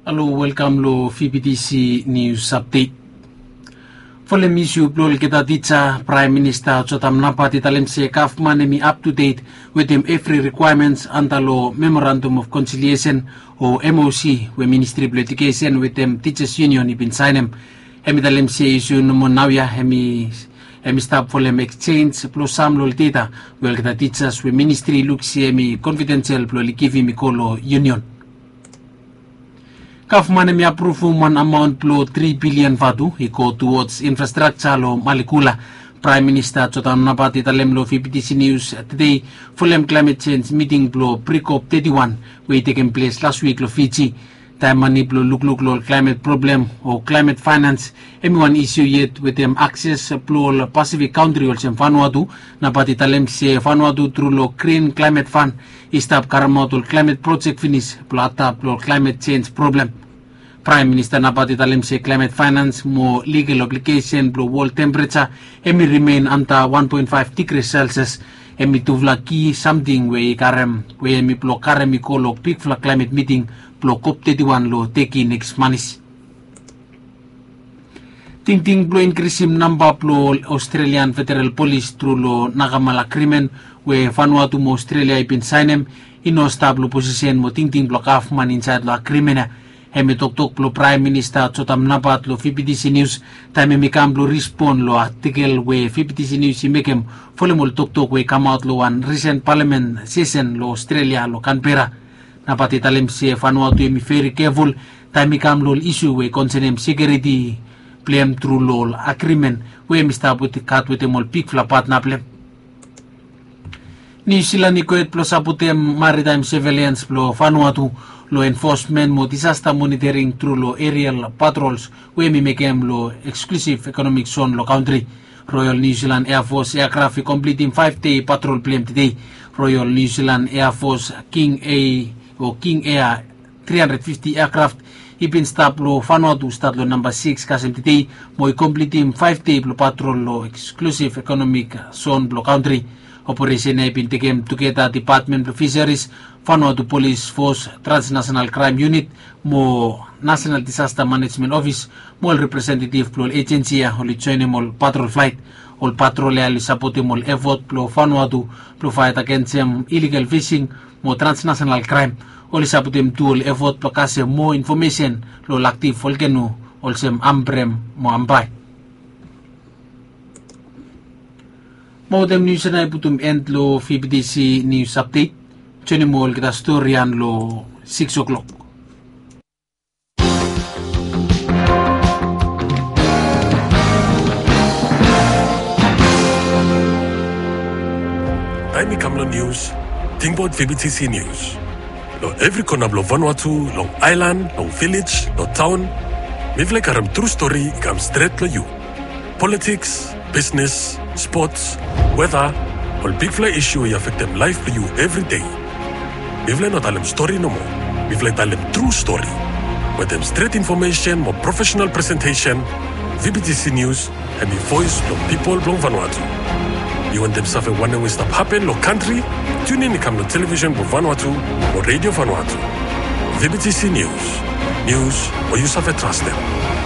Hello, welcome to VBTC News Update. Folem issue plol kita teacher Prime Minister Chotam Napati talemse Kaufman emi up to date with them every requirements under law Memorandum of Conciliation or MOC we Ministry of Education with them Teachers Union ibin signem emi talemse issue numon nawya emi stop folem exchange plus sam lol data well kita teachers we Ministry looks emi confidential plol kivi mikolo union. Kaufman may approve one amount lo 3 billion vatu go towards infrastructure lo Malikula. Prime Minister Chotam Napati talem lo VBTC News today Fulham climate change meeting lo pre-COP 31 we taken place last week lo Fiji. Time manip lo look lo climate problem or climate finance everyone issue yet with them access lo Pacific country also Vanuatu Napati talem se Vanuatu through lo Green Climate Fund istap karamotol climate project finish plata lo climate change problem. Prime Minister Napati talem se climate finance mo legal obligation blo world temperature emi remain anta 1.5 degrees Celsius emi tuvla ki something we emi blo karem ikolo big fla climate meeting blo COP 31 lo teki next month. Ting blo increase number blo Australian Federal Police through lo Nagamal agreement we Vanuatu mo Australia ipin signem ino stablo position mo ting blo Kaufman inside lo agreement. Hemi tok lo Prime Minister Chotam Napat lo VBTC News time mi kam lo respond lo article we VBTC News mekem folemol tok we come out lo one recent parliament session lo Australia lo Canberra napati talem se Vanuatu mi very careful time mi kam lo issue we concerning security plan through lo agreement we mi stop with cut with mol pick flapat na plan New Zealand ikoet plus aputem maritime surveillance lo Vanuatu law enforcement mo disaster monitoring through lo aerial patrols we mi mekem lo exclusive economic zone lo country. Royal New Zealand Air Force aircraft completing 5-day patrol plan today. Royal New Zealand Air Force King Air 350 aircraft ipin stop lo Vanuatu start lo number 6 kasem today mo completing 5-day lo patrol lo exclusive economic zone lo country. Operation ay pintikim together Department of Fisheries, Vanuatu Police Force, Transnational Crime Unit, mo National Disaster Management Office, mo representative plo agency holi join mo patrol flight, ol patrol ay sapote mo effort plo Vanuatu plo fight against illegal fishing, mo transnational crime, ol sapote tool effort plo kasi mo information lo active volcano, ol sem ambrem mo ambay. Modem news na iputum end lo VBTC News Update. Chone mo kita storyan lo 6 o'clock. Time Kamlo News, think about VBTC News. Lo every corner lo Vanuatu, long island, long village, lo town. Mif like a true story, come straight to you. Politics, business, sports, weather, all big fly issue we affect them life for you every day. We've learned not tell them story no more. We've learned tell them true story. With them straight information, more professional presentation, VBTC News, and the voice from people from Vanuatu. You want them suffer one way stuff happen, lo country, tune in to come to television for Vanuatu or radio Vanuatu. VBTC News. News where you suffer trust them.